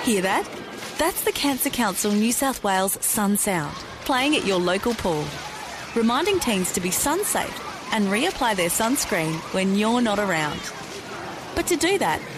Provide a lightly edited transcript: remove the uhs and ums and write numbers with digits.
Hear that? That's the Cancer Council New South Wales Sun Sound, playing at your local pool, reminding teens to be sun safe and reapply their sunscreen when you're not around. But to do that,